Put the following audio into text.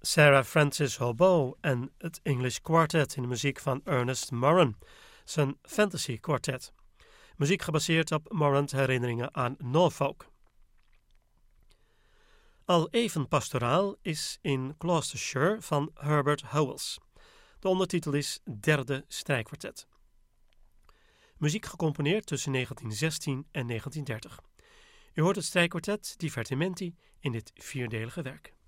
Sarah Frances Hobo en het English Quartet in de muziek van Ernest Moran, zijn fantasy quartet. Muziek gebaseerd op Morans herinneringen aan Norfolk. Al even pastoraal is In Gloucestershire van Herbert Howells. De ondertitel is Derde strijkkwartet. Muziek gecomponeerd tussen 1916 en 1930. U hoort het strijkkwartet Divertimenti in dit vierdelige werk.